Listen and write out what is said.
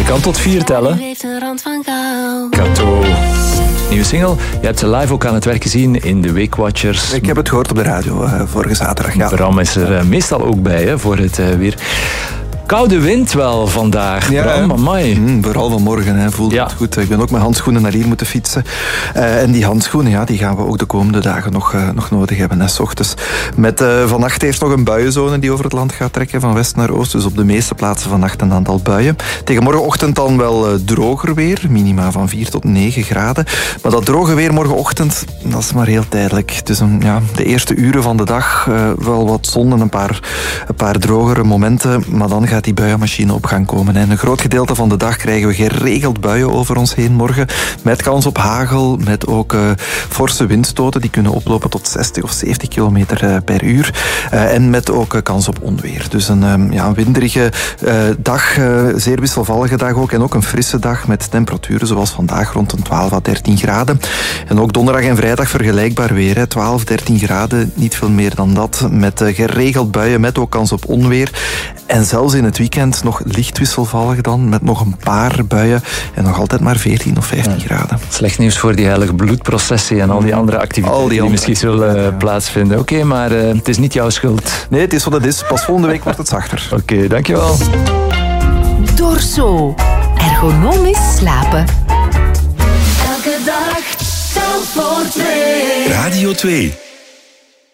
kan tot 4 tellen. Kato. Nieuwe single. Je hebt ze live ook aan het werk gezien in de Weekwatchers. Ik heb het gehoord op de radio vorige zaterdag. Ja. Bram is er meestal ook bij hè, voor het weer. Koude wind wel vandaag, Bram, amai. Vooral vanmorgen voelt het goed. Ik ben ook met handschoenen naar hier moeten fietsen. En die handschoenen die gaan we ook de komende dagen nog nodig hebben. En 's ochtends met vannacht eerst nog een buienzone die over het land gaat trekken van west naar oost. Dus op de meeste plaatsen vannacht een aantal buien. Tegen morgenochtend dan wel droger weer. Minima van 4 tot 9 graden. Maar dat droge weer morgenochtend, dat is maar heel tijdelijk. Dus de eerste uren van de dag wel wat zon en een paar drogere momenten. Maar dan gaat die buienmachine op gang komen. En een groot gedeelte van de dag krijgen we geregeld buien over ons heen morgen. Met kans op hagel, met ook forse windstoten. Die kunnen oplopen tot 60 of 70 kilometer per uur. En met ook kans op onweer. Dus een winderige dag, zeer wisselvallige dag ook. En ook een frisse dag met temperaturen zoals vandaag rond een 12 à 13 graden. En ook donderdag en vrijdag vergelijkbaar weer. 12, 13 graden, niet veel meer dan dat. Met geregeld buien, met ook kans op onweer. En zelfs in het weekend nog licht wisselvallig dan, met nog een paar buien en nog altijd maar 14 of 15 graden. Slecht nieuws voor die heilige bloedprocessie en al die andere activiteiten die misschien zullen plaatsvinden. Oké, maar het is niet jouw schuld. Nee, het is wat het is. Pas volgende week wordt het zachter. Oké, dankjewel. Dorso. Ergonomisch slapen. Elke dag telt voor 2. Radio 2.